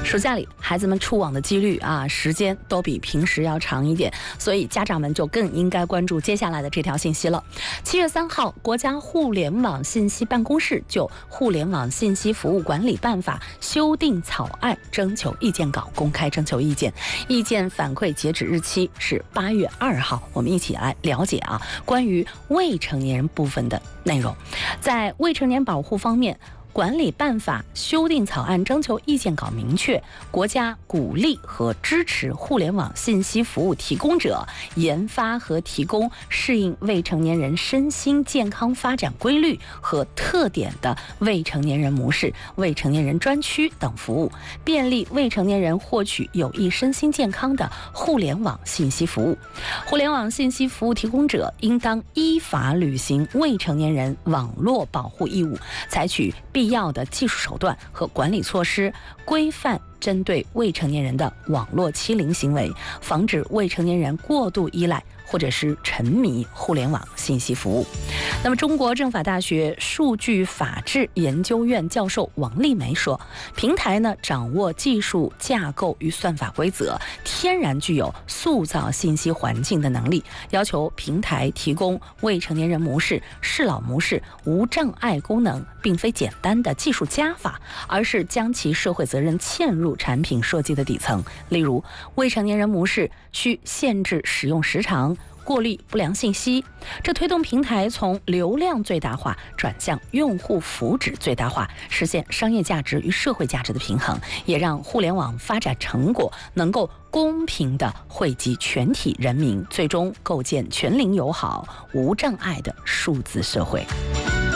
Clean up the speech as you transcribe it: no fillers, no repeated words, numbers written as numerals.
暑假里，孩子们触网的几率时间都比平时要长一点，所以家长们就更应该关注接下来的这条信息了。7月3号，国家互联网信息办公室就《互联网信息服务管理办法》修订草案征求意见稿公开征求意见，意见反馈截止日期是8月2号。我们一起来了解关于未成年人部分的内容。在未成年保护方面，管理办法修订草案征求意见稿明确，国家鼓励和支持互联网信息服务提供者研发和提供适应未成年人身心健康发展规律和特点的未成年人模式、未成年人专区等服务，便利未成年人获取有益身心健康的互联网信息服务。互联网信息服务提供者应当依法履行未成年人网络保护义务，采取必要的技术手段和管理措施，规范针对未成年人的网络欺凌行为，防止未成年人过度依赖或者是沉迷互联网信息服务。那么，中国政法大学数据法治研究院教授王丽梅说，平台掌握技术架构与算法规则，天然具有塑造信息环境的能力，要求平台提供未成年人模式、适老模式、无障碍功能，并非简单的技术加法，而是将其社会责任嵌入产品设计的底层。例如，未成年人模式需限制使用时长，过滤不良信息，这推动平台从流量最大化转向用户福祉最大化，实现商业价值与社会价值的平衡，也让互联网发展成果能够公平地惠及全体人民，最终构建全龄友好、无障碍的数字社会。